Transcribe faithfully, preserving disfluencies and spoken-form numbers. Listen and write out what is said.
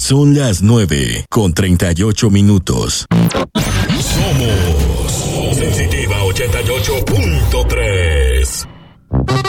Son las nueve con treinta y ocho minutos. Somos Sensitiva ochenta y ocho punto tres.